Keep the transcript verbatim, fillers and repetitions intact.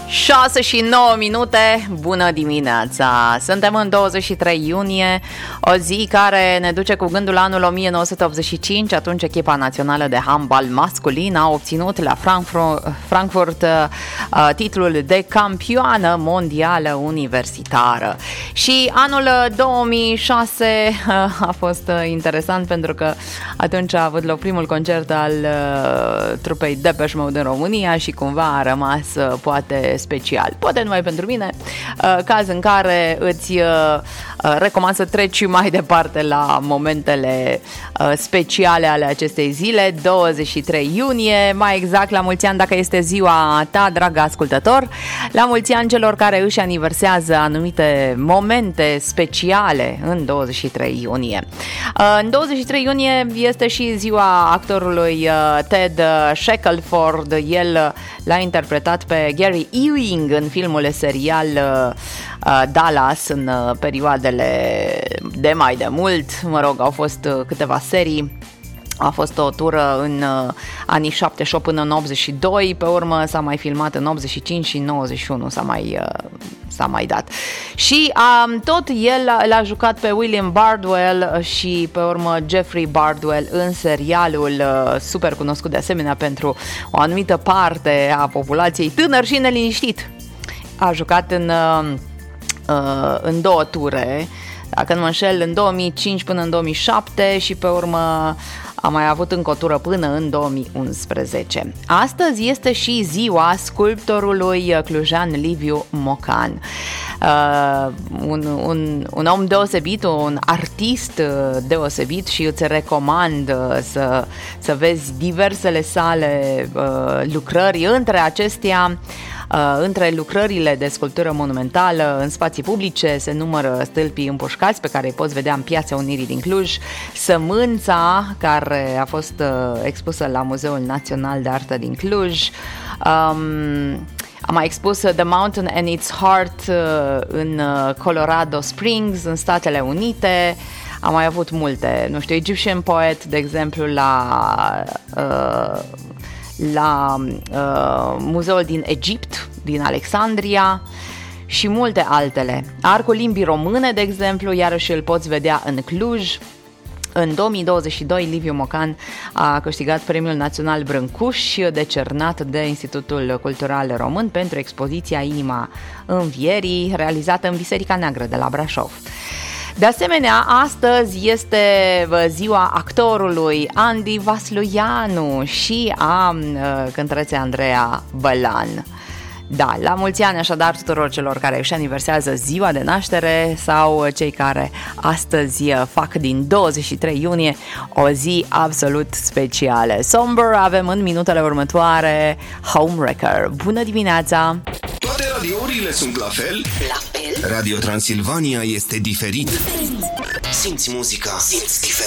șase și nouă minute, bună dimineața! Suntem în douăzeci și trei iunie, o zi care ne duce cu gândul la anul o mie nouă sute optzeci și cinci, atunci echipa națională de handbal masculin a obținut la Frankfurt, Frankfurt uh, titlul de campioană mondială universitară. Și anul două mii șase uh, a fost uh, interesant pentru că atunci a avut loc primul concert al uh, trupei Depeche Mode în România și cumva a rămas uh, poate special. Poate numai pentru mine, uh, caz în care îți uh, recomand să treci mai departe la momentele uh, speciale ale acestei zile, douăzeci și trei iunie, mai exact la mulți ani dacă este ziua ta, dragă ascultător, la mulți ani celor care își aniversează anumite momente speciale în douăzeci și trei iunie. Uh, în douăzeci și trei iunie este și ziua actorului uh, Ted Shackelford. El l-a interpretat pe Gary Ewing în filmul serial uh, Dallas în uh, perioadele de mai de mult, mă rog, au fost uh, câteva serii. A fost o tură în uh, anii șaptezeci și opt până în optzeci și doi, pe urmă s-a mai filmat în optzeci și cinci și în nouăzeci și unu s-a mai, uh, s-a mai dat. Și um, tot el l-a jucat pe William Bardwell și pe urmă Jeffrey Bardwell în serialul uh, super cunoscut de asemenea pentru o anumită parte a populației, Tânăr și neliniștit. A jucat în, uh, uh, în două ture, dacă nu mă înșel, în două mii cinci până în două mii șapte și pe urmă a mai avut încă o tură până în două mii unsprezece. Astăzi este și ziua sculptorului clujean Liviu Mocan. Uh, un, un, un om deosebit, un artist deosebit și îți recomand să, să vezi diversele sale uh, lucrări. Între acestea, Uh, între lucrările de sculptură monumentală în spații publice se numără stâlpii împușcați pe care îi poți vedea în Piața Unirii din Cluj, Sămânța, care a fost uh, expusă la Muzeul Național de Artă din Cluj, um, a mai expus The Mountain and Its Heart uh, în Colorado Springs, în Statele Unite. Am mai avut multe, nu știu, Egyptian Poet, de exemplu, la... Uh, la uh, Muzeul din Egipt, din Alexandria și multe altele. Arcul limbii române, de exemplu, iarăși îl poți vedea în Cluj. În două mii douăzeci și doi, Liviu Mocan a câștigat Premiul Național Brâncuș, decernat de Institutul Cultural Român pentru expoziția Inima Învierii, realizată în Biserica Neagră de la Brașov. De asemenea, astăzi este ziua actorului Andy Vasluianu și a cântăreței Andreea Bălan. Da, la mulți ani așadar tuturor celor care își aniversează ziua de naștere sau cei care astăzi fac din douăzeci și trei iunie o zi absolut specială. Somber avem în minutele următoare Homewrecker. Bună dimineața! Toate radiourile sunt la fel? La fel? Radio Transilvania este diferit. Diferit. Simți muzica, simți diferența.